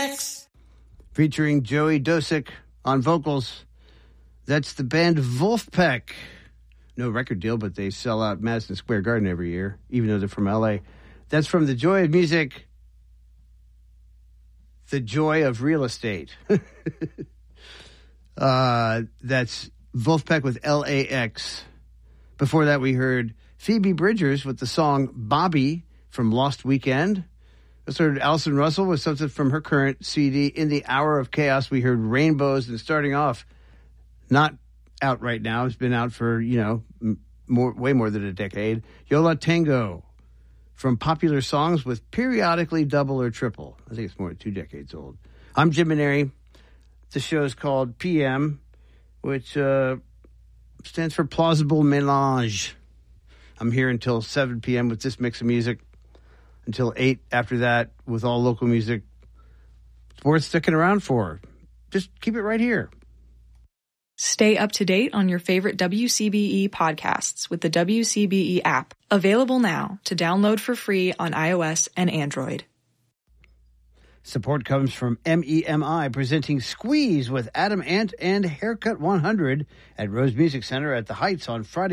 LAX. Featuring Joey Dosick on vocals. That's the band Wolfpack. No record deal, but they sell out Madison Square Garden every year, even though they're from L.A. That's from The Joy of Music, The Joy of Real Estate. That's Wolfpack with LAX. Before that, we heard Phoebe Bridgers with the song Bobby from Lost Weekend. We heard Allison Russell with something from her current CD, In the Hour of Chaos. We heard Rainbows, and starting off, not out right now. It's been out for, way more than a decade. Yo La Tengo from Popular Songs with periodically double or triple. I think it's more than 2 decades old. I'm Jim Maneri. The show is called PM, which stands for Plausible Mélange. I'm here until 7 p.m. with this mix of music, until 8 after that with all local music. It's worth sticking around for. Just keep it right here. Stay up to date on your favorite WCBE podcasts with the WCBE app, available now to download for free on iOS and Android. Support comes from MEMI, presenting Squeeze with Adam Ant and Haircut 100 at Rose Music Center at the Heights on Friday.